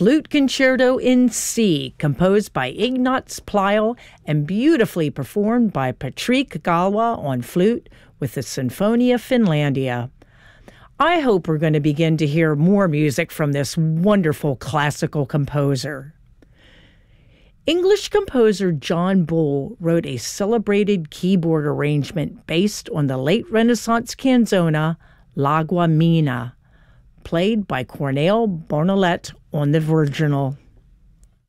Flute Concerto in C, composed by Ignaz Pleyel and beautifully performed by Patrick Galwa on flute with the Sinfonia Finlandia. I hope we're going to begin to hear more music from this wonderful classical composer. English composer John Bull wrote a celebrated keyboard arrangement based on the late Renaissance canzona L'Agua Mina, played by Cornel Bonellet on the virginal.